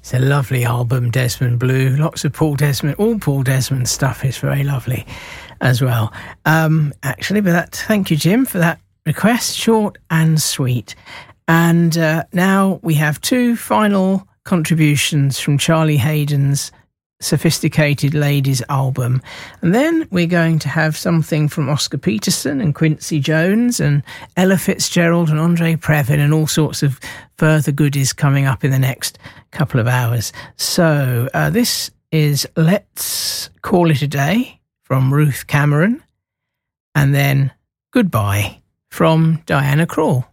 It's a lovely album, Desmond Blue. Lots of Paul Desmond. All Paul Desmond stuff is very lovely as well. Thank you, Jim, for that request. Short and sweet. And now we have two final contributions from Charlie Hayden's Sophisticated Ladies album. And then we're going to have something from Oscar Peterson and Quincy Jones and Ella Fitzgerald and Andre Previn and all sorts of further goodies coming up in the next couple of hours. So this is Let's Call It a Day from Ruth Cameron, and then Goodbye from Diana Krall.